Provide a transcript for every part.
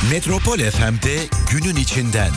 Metropol FM'de günün içinden.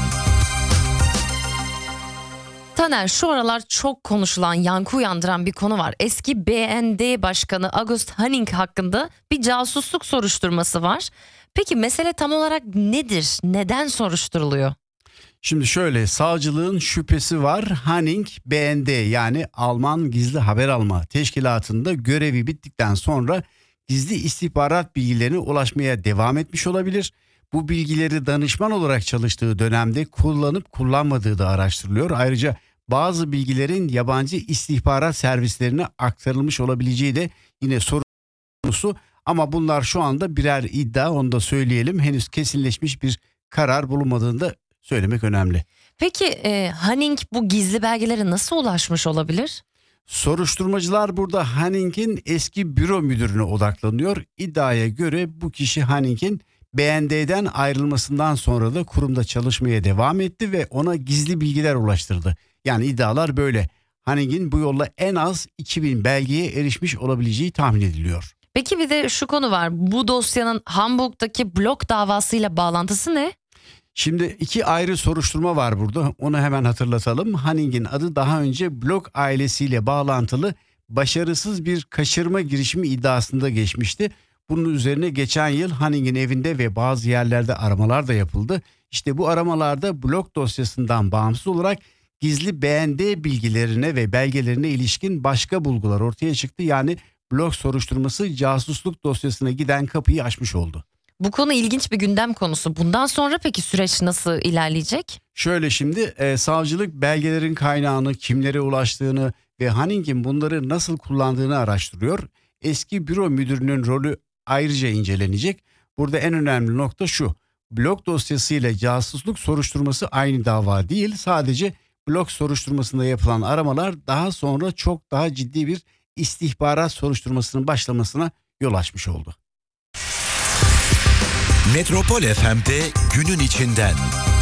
Taner, şu aralar çok konuşulan, yankı uyandıran bir konu var. Eski BND Başkanı August Hanning hakkında bir casusluk soruşturması var. Peki mesele tam olarak nedir? Neden soruşturuluyor? Şimdi şöyle, savcılığın şüphesi var. Hanning BND yani Alman Gizli Haber Alma Teşkilatı'nda görevi bittikten sonra gizli istihbarat bilgilerine ulaşmaya devam etmiş olabilir. Bu bilgileri danışman olarak çalıştığı dönemde kullanıp kullanmadığı da araştırılıyor. Ayrıca bazı bilgilerin yabancı istihbarat servislerine aktarılmış olabileceği de yine soru konusu. Ama bunlar şu anda birer iddia, onu da söyleyelim. Henüz kesinleşmiş bir karar bulunmadığını da söylemek önemli. Peki Hanning bu gizli belgelere nasıl ulaşmış olabilir? Soruşturmacılar burada Hanning'in eski büro müdürüne odaklanıyor. İddiaya göre bu kişi Hanning'in BND'den ayrılmasından sonra da kurumda çalışmaya devam etti ve ona gizli bilgiler ulaştırdı. Yani iddialar böyle. Hanning'in bu yolla en az 2000 belgeye erişmiş olabileceği tahmin ediliyor. Peki bir de şu konu var. Bu dosyanın Hamburg'daki blok davasıyla bağlantısı ne? Şimdi iki ayrı soruşturma var burada. Onu hemen hatırlatalım. Hanning'in adı daha önce Blok ailesiyle bağlantılı başarısız bir kaçırma girişimi iddiasında geçmişti. Bunun üzerine geçen yıl Hanning'in evinde ve bazı yerlerde aramalar da yapıldı. İşte bu aramalarda Blok dosyasından bağımsız olarak gizli BND bilgilerine ve belgelerine ilişkin başka bulgular ortaya çıktı. Yani Blok soruşturması casusluk dosyasına giden kapıyı açmış oldu. Bu konu ilginç bir gündem konusu. Bundan sonra peki süreç nasıl ilerleyecek? Şöyle şimdi savcılık belgelerin kaynağını, kimlere ulaştığını ve Hanning'in bunları nasıl kullandığını araştırıyor. Eski büro müdürünün rolü ayrıca incelenecek. Burada en önemli nokta şu: Blok dosyası ile casusluk soruşturması aynı dava değil. Sadece Blok soruşturmasında yapılan aramalar daha sonra çok daha ciddi bir istihbarat soruşturmasının başlamasına yol açmış oldu. Metropol FM'de günün içinden.